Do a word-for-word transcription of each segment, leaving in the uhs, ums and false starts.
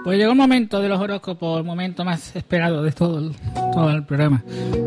Pues llegó el momento de los horóscopos, el momento más esperado de todo el, todo el programa.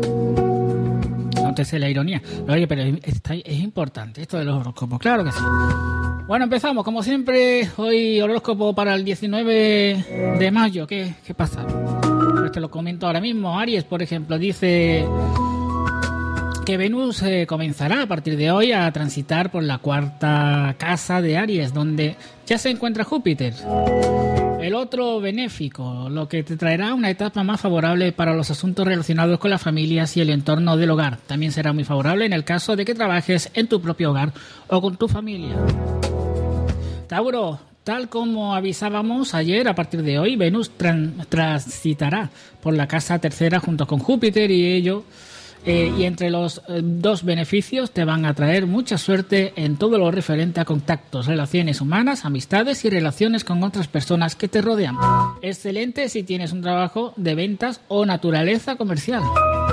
No te sé la ironía. Oye, pero está, es importante esto de los horóscopos, claro que sí. Bueno, empezamos, como siempre, hoy horóscopo para el diecinueve de mayo. ¿Qué, qué pasa? Pues te lo comento ahora mismo. Aries, por ejemplo, dice que Venus eh, comenzará a partir de hoy a transitar por la cuarta casa de Aries, donde ya se encuentra Júpiter, el otro benéfico, lo que te traerá una etapa más favorable para los asuntos relacionados con las familias y el entorno del hogar. También será muy favorable en el caso de que trabajes en tu propio hogar o con tu familia. Tauro, tal como avisábamos ayer, a partir de hoy Venus tran- transitará por la casa tercera junto con Júpiter y ello Eh, y entre los eh, dos beneficios te van a traer mucha suerte en todo lo referente a contactos, relaciones humanas, amistades y relaciones con otras personas que te rodean. Excelente si tienes un trabajo de ventas o naturaleza comercial.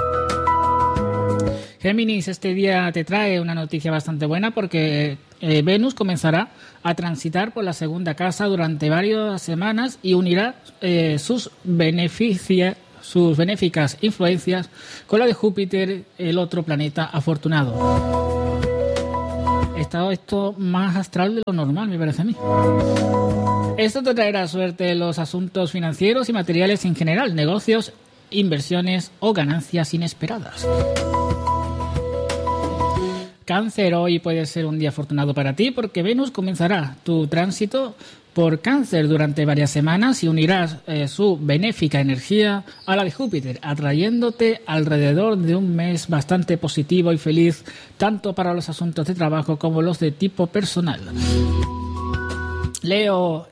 Géminis, este día te trae una noticia bastante buena porque eh, Venus comenzará a transitar por la segunda casa durante varias semanas y unirá eh, sus beneficios sus benéficas influencias con la de Júpiter, el otro planeta afortunado. Está esto más astral de lo normal, me parece a mí. Esto te traerá suerte en los asuntos financieros y materiales en general, negocios, inversiones o ganancias inesperadas. Cáncer, hoy puede ser un día afortunado para ti porque Venus comenzará tu tránsito por Cáncer durante varias semanas y unirás eh, su benéfica energía a la de Júpiter, atrayéndote alrededor de un mes bastante positivo y feliz, tanto para los asuntos de trabajo como los de tipo personal. Leo,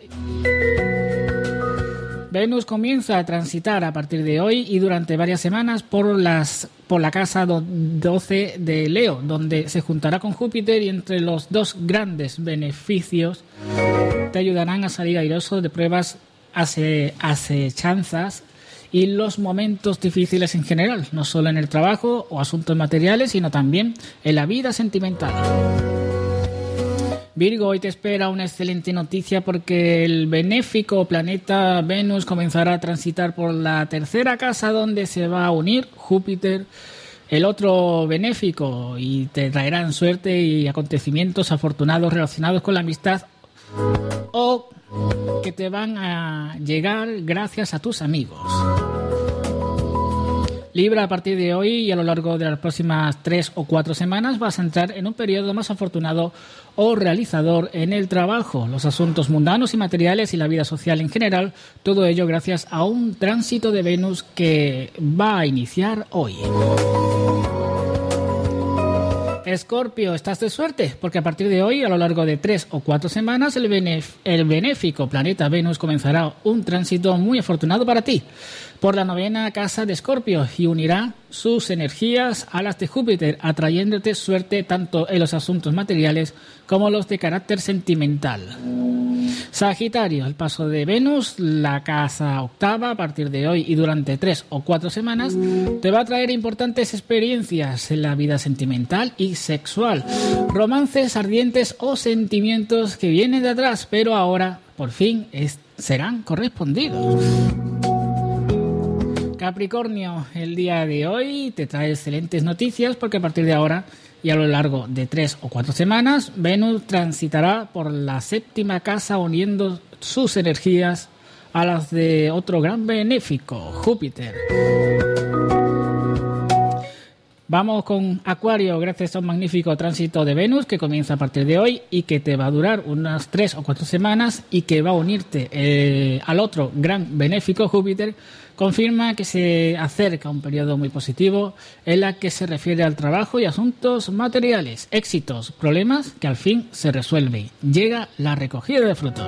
Venus comienza a transitar a partir de hoy y durante varias semanas por las por la casa doce de Leo, donde se juntará con Júpiter y entre los dos grandes beneficios te ayudarán a salir airoso de pruebas, ace, acechanzas y los momentos difíciles en general, no solo en el trabajo o asuntos materiales, sino también en la vida sentimental. Virgo, hoy te espera una excelente noticia porque el benéfico planeta Venus comenzará a transitar por la tercera casa donde se va a unir Júpiter, el otro benéfico, y te traerán suerte y acontecimientos afortunados relacionados con la amistad o que te van a llegar gracias a tus amigos. Libra, a partir de hoy y a lo largo de las próximas tres o cuatro semanas vas a entrar en un periodo más afortunado o realizador en el trabajo, los asuntos mundanos y materiales y la vida social en general, todo ello gracias a un tránsito de Venus que va a iniciar hoy. Escorpio, estás de suerte, porque a partir de hoy, a lo largo de tres o cuatro semanas, el, benef- el benéfico planeta Venus comenzará un tránsito muy afortunado para ti por la novena casa de Escorpio y unirá sus energías a las de Júpiter, atrayéndote suerte tanto en los asuntos materiales como los de carácter sentimental. Sagitario, el paso de Venus, la casa octava, a partir de hoy y durante tres o cuatro semanas, te va a traer importantes experiencias en la vida sentimental y sexual, romances ardientes o sentimientos que vienen de atrás, pero ahora, por fin, es, serán correspondidos. Capricornio, el día de hoy te trae excelentes noticias porque a partir de ahora y a lo largo de tres o cuatro semanas, Venus transitará por la séptima casa uniendo sus energías a las de otro gran benéfico, Júpiter. Vamos con Acuario, gracias a un magnífico tránsito de Venus que comienza a partir de hoy y que te va a durar unas tres o cuatro semanas y que va a unirte eh, al otro gran benéfico, Júpiter, confirma que se acerca un periodo muy positivo en la que se refiere al trabajo y asuntos materiales, éxitos, problemas que al fin se resuelven. Llega la recogida de frutos.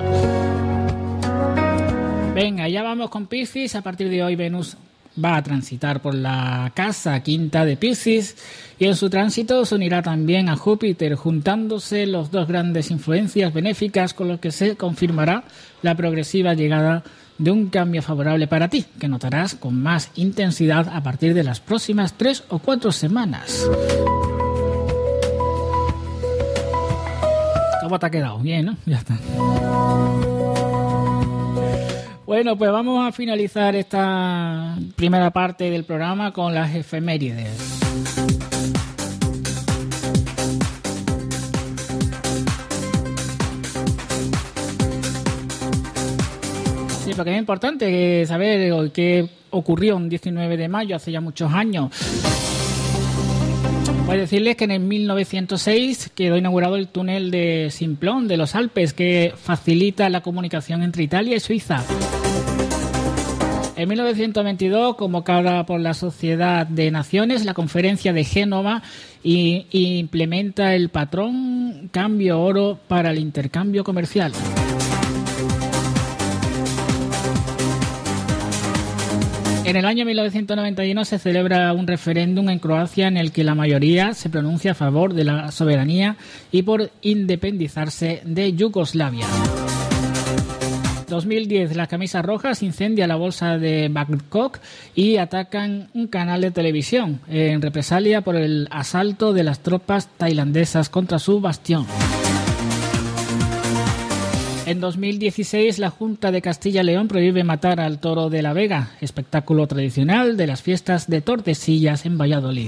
Venga, ya vamos con Piscis. A partir de hoy Venus va a transitar por la casa quinta de Piscis y en su tránsito se unirá también a Júpiter, juntándose los dos grandes influencias benéficas con los que se confirmará la progresiva llegada de un cambio favorable para ti, que notarás con más intensidad a partir de las próximas tres o cuatro semanas. ¿Cómo te ha quedado? Bien, ¿no? Ya está. Bueno, pues vamos a finalizar esta primera parte del programa con las efemérides. Sí, porque es importante saber qué ocurrió un diecinueve de mayo, hace ya muchos años. Voy a decirles que en el mil novecientos seis quedó inaugurado el túnel de Simplon de los Alpes, que facilita la comunicación entre Italia y Suiza. En mil novecientos veintidós, convocada por la Sociedad de Naciones, la Conferencia de Génova y, y implementa el patrón cambio oro para el intercambio comercial. En el año mil novecientos noventa y uno se celebra un referéndum en Croacia en el que la mayoría se pronuncia a favor de la soberanía y por independizarse de Yugoslavia. dos mil diez, las camisas rojas incendian la bolsa de Bangkok y atacan un canal de televisión en represalia por el asalto de las tropas tailandesas contra su bastión. En dos mil dieciséis, la Junta de Castilla y León prohíbe matar al toro de la Vega, espectáculo tradicional de las fiestas de Tordesillas en Valladolid.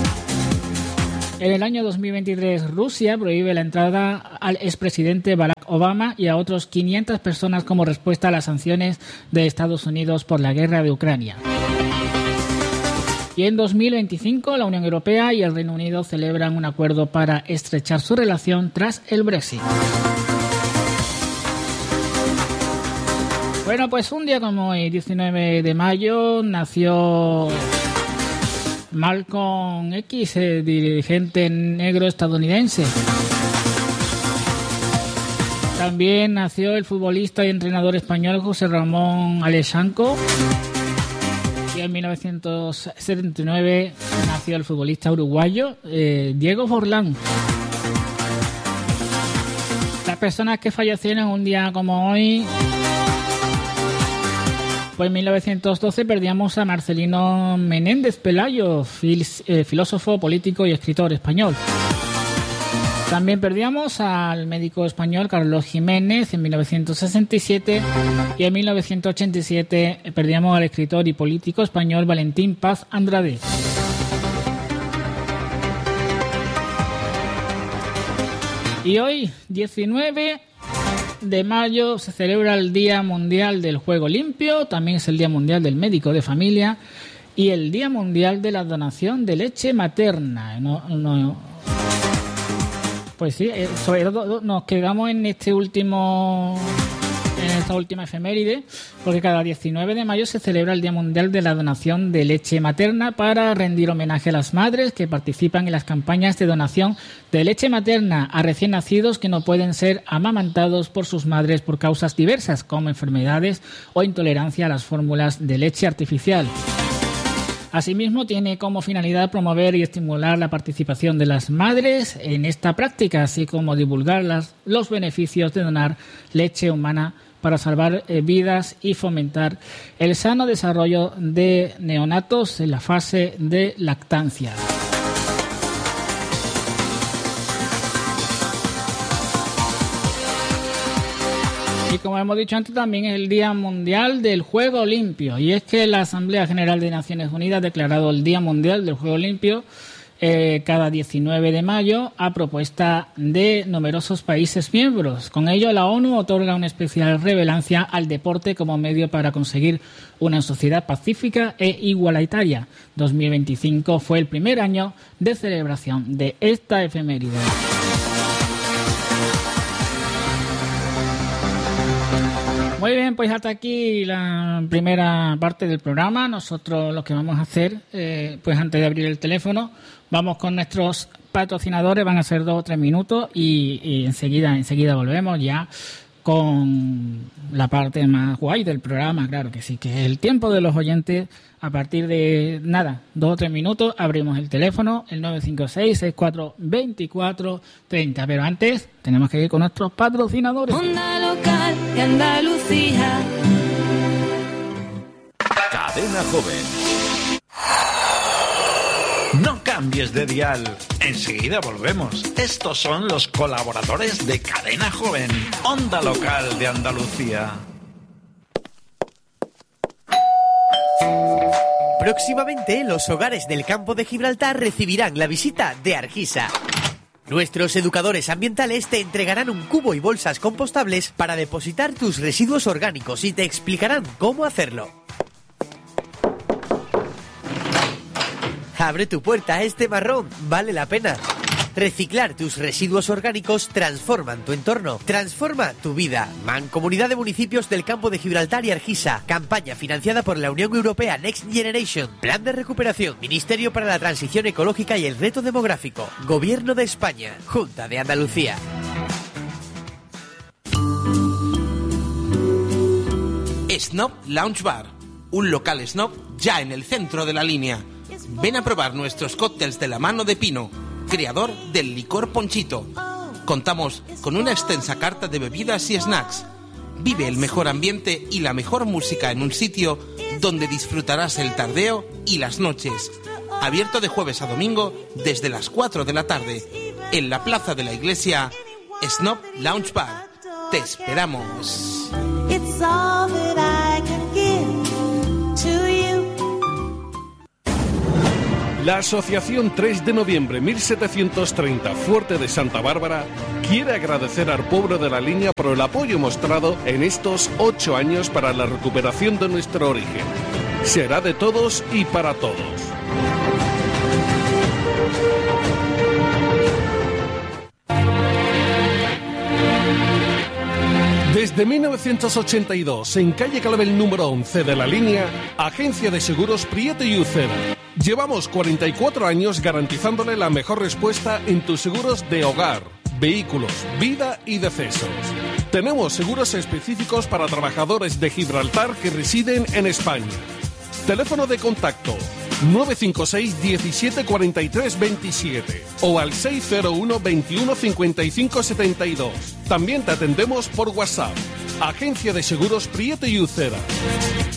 En el año dos mil veintitrés, Rusia prohíbe la entrada al expresidente Barack Obama y a otros quinientas personas como respuesta a las sanciones de Estados Unidos por la guerra de Ucrania. Y en dos mil veinticinco, la Unión Europea y el Reino Unido celebran un acuerdo para estrechar su relación tras el Brexit. Bueno, pues un día como hoy, diecinueve de mayo, nació Malcolm X, el dirigente negro estadounidense. También nació el futbolista y entrenador español José Ramón Alexanco. Y en mil novecientos setenta y nueve nació el futbolista uruguayo eh, Diego Forlán. Las personas que fallecieron un día como hoy... Pues en mil novecientos doce perdíamos a Marcelino Menéndez Pelayo, fil, eh, filósofo, político y escritor español. También perdíamos al médico español Carlos Jiménez en mil novecientos sesenta y siete y en mil novecientos ochenta y siete perdíamos al escritor y político español Valentín Paz Andrade. Y hoy, diecinueve de mayo, se celebra el Día Mundial del Juego Limpio, también es el Día Mundial del Médico de Familia y el Día Mundial de la Donación de Leche Materna. No, no, pues sí, sobre todo nos quedamos en este último, en esta última efeméride, porque cada diecinueve de mayo se celebra el Día Mundial de la Donación de Leche Materna para rendir homenaje a las madres que participan en las campañas de donación de leche materna a recién nacidos que no pueden ser amamantados por sus madres por causas diversas, como enfermedades o intolerancia a las fórmulas de leche artificial. Asimismo, tiene como finalidad promover y estimular la participación de las madres en esta práctica, así como divulgar las, los beneficios de donar leche humana para salvar eh, vidas y fomentar el sano desarrollo de neonatos en la fase de lactancia. Y como hemos dicho antes, también es el Día Mundial del Juego Limpio. Y es que la Asamblea General de Naciones Unidas ha declarado el Día Mundial del Juego Limpio eh, cada diecinueve de mayo a propuesta de numerosos países miembros. Con ello, la ONU otorga una especial relevancia al deporte como medio para conseguir una sociedad pacífica e igualitaria. dos mil veinticinco fue el primer año de celebración de esta efeméride. Muy bien, pues hasta aquí la primera parte del programa. Nosotros lo que vamos a hacer, eh, pues antes de abrir el teléfono, vamos con nuestros patrocinadores, van a ser dos o tres minutos y, y enseguida, enseguida volvemos ya con la parte más guay del programa, claro que sí, que es el tiempo de los oyentes. A partir de, nada, dos o tres minutos, abrimos el teléfono, el nueve cinco seis, seis cuatro dos cuatro tres cero. Pero antes, tenemos que ir con nuestros patrocinadores. Onda local de Andalucía. Cadena Joven. No cambies de dial. Enseguida volvemos. Estos son los colaboradores de Cadena Joven, Onda Local de Andalucía. Próximamente, los hogares del campo de Gibraltar recibirán la visita de Argisa. Nuestros educadores ambientales te entregarán un cubo y bolsas compostables para depositar tus residuos orgánicos y te explicarán cómo hacerlo. Abre tu puerta a este marrón, vale la pena. Reciclar tus residuos orgánicos transforman tu entorno, transforma tu vida. Mancomunidad de Municipios del Campo de Gibraltar y Argisa. Campaña financiada por la Unión Europea Next Generation. Plan de recuperación. Ministerio para la Transición Ecológica y el Reto Demográfico. Gobierno de España. Junta de Andalucía. Snob Lounge Bar. Un local snob ya en el centro de la línea. Ven a probar nuestros cócteles de la mano de Pino, creador del licor Ponchito. Contamos con una extensa carta de bebidas y snacks. Vive el mejor ambiente y la mejor música en un sitio donde disfrutarás el tardeo y las noches. Abierto de jueves a domingo desde las cuatro de la tarde. En la plaza de la iglesia, Snob Lounge Bar. Te esperamos. La Asociación tres de noviembre mil setecientos treinta Fuerte de Santa Bárbara quiere agradecer al pueblo de la línea por el apoyo mostrado en estos ocho años para la recuperación de nuestro origen. Será de todos y para todos. Desde mil novecientos ochenta y dos, en calle Clavel número once de la línea, Agencia de Seguros Prieto y Uceda. Llevamos cuarenta y cuatro años garantizándole la mejor respuesta en tus seguros de hogar, vehículos, vida y decesos. Tenemos seguros específicos para trabajadores de Gibraltar que residen en España. Teléfono de contacto nueve cinco seis diecisiete cuarenta y tres veintisiete o al seis cero uno veintiuno cincuenta y cinco setenta y dos. También te atendemos por WhatsApp. Agencia de Seguros Prieto y Uceda.